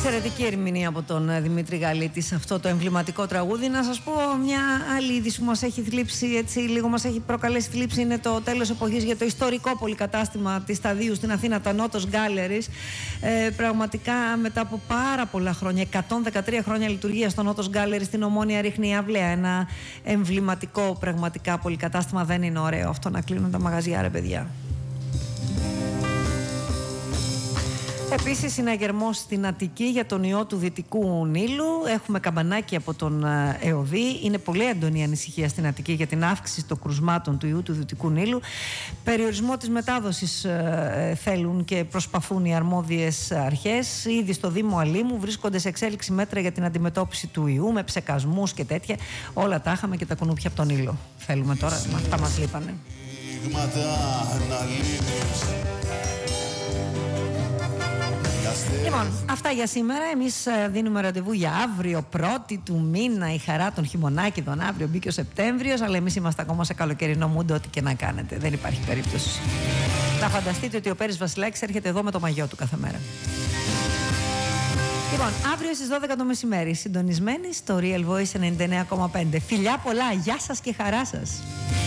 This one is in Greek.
Εξαιρετική ερμηνεία από τον Δημήτρη Γαλίτη σε αυτό το εμβληματικό τραγούδι. Να σας πω μια άλλη είδηση που μας έχει θλίψει, έτσι λίγο μας έχει προκαλέσει θλίψη, είναι το τέλος εποχής για το ιστορικό πολυκατάστημα της Σταδίου στην Αθήνα, τα Νότος Γκάλερις. Πραγματικά μετά από πάρα πολλά χρόνια, 113 χρόνια λειτουργία στο Νότος Γκάλερις στην Ομόνια ρίχνει η αυλαία. Ένα εμβληματικό πραγματικά πολυκατάστημα. Δεν είναι ωραίο αυτό να κλείνουν τα μαγαζιά, ρε παιδιά. Επίσης, συναγερμός στην Αττική για τον ιό του Δυτικού Νείλου. Έχουμε καμπανάκι από τον ΕΟΔΗ. Είναι πολύ έντονη η ανησυχία στην Αττική για την αύξηση των κρουσμάτων του ιού του Δυτικού Νείλου. Περιορισμό της μετάδοσης θέλουν και προσπαθούν οι αρμόδιες αρχές. Ήδη στο Δήμο Αλήμου βρίσκονται σε εξέλιξη μέτρα για την αντιμετώπιση του ιού με ψεκασμούς και τέτοια. Όλα τα είχαμε και τα κουνούπια από τον ήλιο. Θέλουμε τώρα, αυτά μας λείπανε. Λοιπόν, αυτά για σήμερα. Εμείς δίνουμε ραντεβού για αύριο, 1η του μήνα, η χαρά των χειμωνάκιδων. Αύριο μπήκε ο Σεπτέμβριος, αλλά εμείς είμαστε ακόμα σε καλοκαιρινό μούντο, ό,τι και να κάνετε. Δεν υπάρχει περίπτωση. Να φανταστείτε ότι ο Πέρης Βασιλάκης έρχεται εδώ με το μαγιό του κάθε μέρα. Λοιπόν, αύριο στις 12 το μεσημέρι, συντονισμένοι στο Real Voice 99,5. Φιλιά πολλά, γεια σας και χαρά σας.